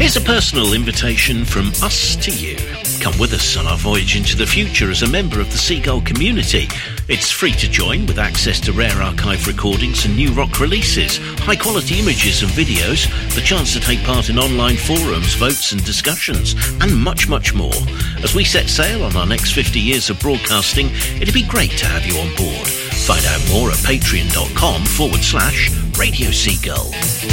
Here's a personal invitation from us to you. Come with us on our voyage into the future as a member of the Seagull community. It's free to join with access to rare archive recordings and new rock releases, high-quality images and videos, the chance to take part in online forums, votes and discussions, and much, much more. As we set sail on our next 50 years of broadcasting, it'd be great to have you on board. Find out more at patreon.com/Radio Seagull.